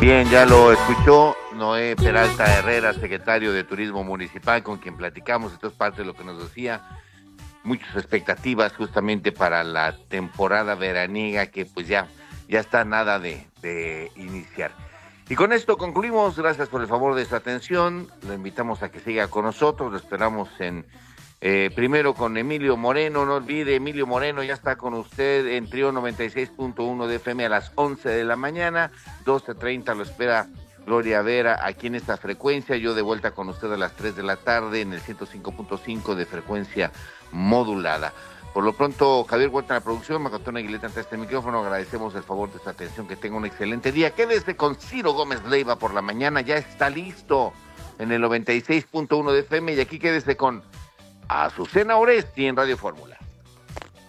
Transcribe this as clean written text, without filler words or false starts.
Bien, ya lo escuchó Noé Peralta Herrera, secretario de Turismo Municipal, con quien platicamos. Esto es parte de lo que nos decía. Muchas expectativas justamente para la temporada veraniega que pues ya está nada de iniciar. Y con esto concluimos. Gracias por el favor de su atención. Lo invitamos a que siga con nosotros. Lo esperamos primero con Emilio Moreno. No olvide, Emilio Moreno ya está con usted en Trío 96.1 de FM a las 11 de la mañana. 12:30 lo espera Gloria Vera aquí en esta frecuencia. Yo de vuelta con usted a las 3 de la tarde en el 105.5 de frecuencia modulada. Por lo pronto, Javier Huerta en la producción, Macatón Aguileta ante este micrófono. Agradecemos el favor de su atención. Que tenga un excelente día. Quédese con Ciro Gómez Leiva por la mañana. Ya está listo en el 96.1 de FM. Y aquí quédese con Azucena Oresti en Radio Fórmula.